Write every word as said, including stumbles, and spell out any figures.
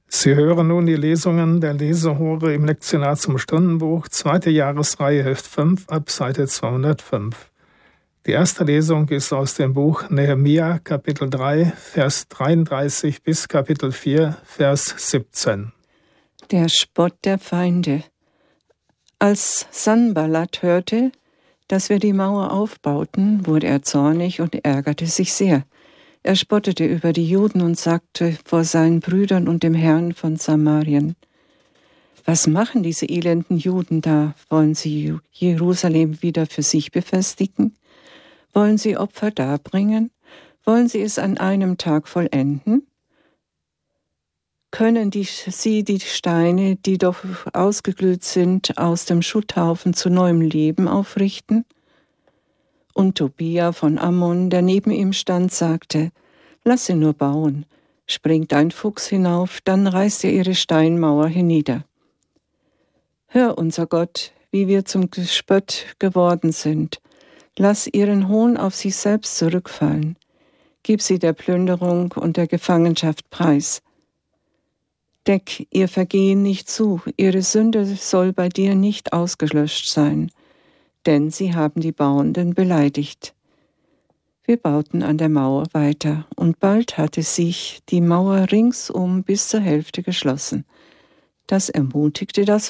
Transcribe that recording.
Sie hören nun die Lesungen der Lesehore im Lektionar zum Stundenbuch, zweite Jahresreihe, Heft fünf, ab Seite zweihundertfünf. Die erste Lesung ist aus dem Buch Nehemia, Kapitel drei, Vers dreiunddreißig bis Kapitel vier, Vers siebzehn. Der Spott der Feinde. Als Sanballat hörte, dass wir die Mauer aufbauten, wurde er zornig und ärgerte sich sehr. Er spottete über die Juden und sagte vor seinen Brüdern und dem Herrn von Samarien: Was machen diese elenden Juden da? Wollen sie Jerusalem wieder für sich befestigen? Wollen sie Opfer darbringen? Wollen sie es an einem Tag vollenden? Können die, sie die Steine, die doch ausgeglüht sind, aus dem Schutthaufen zu neuem Leben aufrichten? Und Tobia von Ammon, der neben ihm stand, sagte: Lass sie nur bauen. Springt ein Fuchs hinauf, dann reißt er ihre Steinmauer hinnieder. Hör, unser Gott, wie wir zum Gespött geworden sind. Lass ihren Hohn auf sich selbst zurückfallen. Gib sie der Plünderung und der Gefangenschaft preis. Deck ihr Vergehen nicht zu, ihre Sünde soll bei dir nicht ausgelöscht sein, denn sie haben die Bauenden beleidigt. Wir bauten an der Mauer weiter, und bald hatte sich die Mauer ringsum bis zur Hälfte geschlossen. Das ermutigte das